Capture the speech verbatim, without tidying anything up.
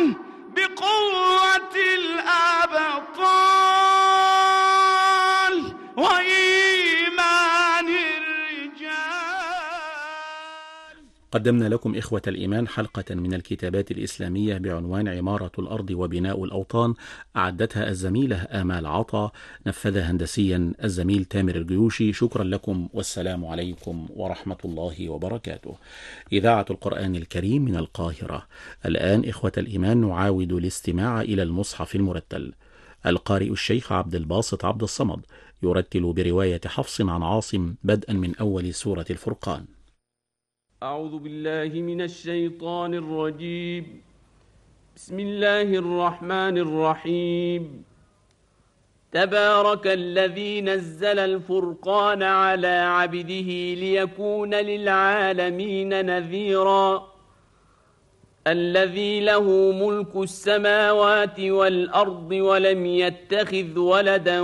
بقوة الأبطال وإيمان الرجال. قدمنا لكم إخوة الإيمان حلقة من الكتابات الإسلامية بعنوان عمارة الأرض وبناء الأوطان، أعدتها الزميلة آمال عطا، نفذها هندسيا الزميل تامر الجيوشي. شكرا لكم والسلام عليكم ورحمة الله وبركاته. إذاعة القرآن الكريم من القاهرة. الآن إخوة الإيمان نعاود الاستماع إلى المصحف المرتل. القارئ الشيخ عبد الباسط عبد الصمد يرتل برواية حفص عن عاصم بدءا من أول سورة الفرقان. أعوذ بالله من الشيطان الرجيم. بسم الله الرحمن الرحيم. تبارك الذي نزل الفرقان على عبده ليكون للعالمين نذيرا. الذي له ملك السماوات والأرض ولم يتخذ ولدا